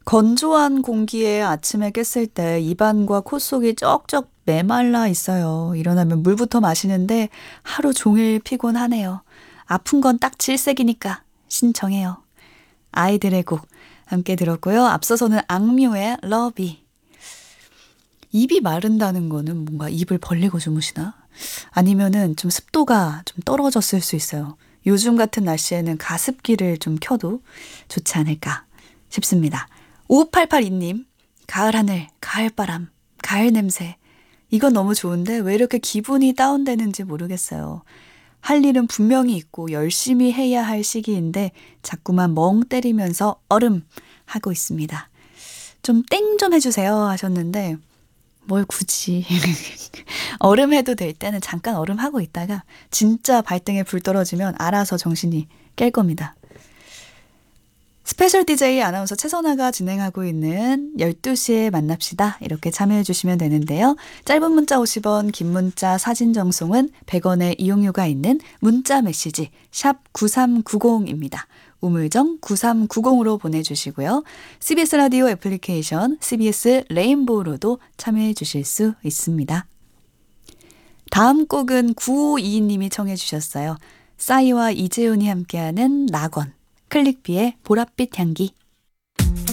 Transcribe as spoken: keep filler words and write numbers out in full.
건조한 공기에 아침에 깼을 때 입안과 코 속이 쩍쩍 메말라 있어요. 일어나면 물부터 마시는데 하루 종일 피곤하네요. 아픈 건 딱 질색이니까 신청해요. 아이들의 곡 함께 들었고요. 앞서서는 악뮤의 러비. 입이 마른다는 거는 뭔가 입을 벌리고 주무시나? 아니면은 좀 습도가 좀 떨어졌을 수 있어요. 요즘 같은 날씨에는 가습기를 좀 켜도 좋지 않을까 싶습니다. 오팔팔이 님, 가을 하늘, 가을 바람, 가을 냄새. 이건 너무 좋은데 왜 이렇게 기분이 다운되는지 모르겠어요. 할 일은 분명히 있고 열심히 해야 할 시기인데 자꾸만 멍 때리면서 얼음 하고 있습니다. 좀 땡 좀 해주세요 하셨는데 뭘 굳이 얼음 해도 될 때는 잠깐 얼음 하고 있다가 진짜 발등에 불 떨어지면 알아서 정신이 깰 겁니다. 스페셜 디제이 아나운서 최선아가 진행하고 있는 열두 시에 만납시다. 이렇게 참여해 주시면 되는데요. 짧은 문자 오십 원, 긴 문자 사진 정송은 백 원의 이용료가 있는 문자 메시지 샵 구삼구공입니다. 우물정 구삼구공으로 보내주시고요. 씨비에스 라디오 애플리케이션 씨비에스 레인보우로도 참여해 주실 수 있습니다. 다음 곡은 구오이이 님이 청해 주셨어요. 싸이와 이재훈이 함께하는 낙원. 클릭비의 보랏빛 향기.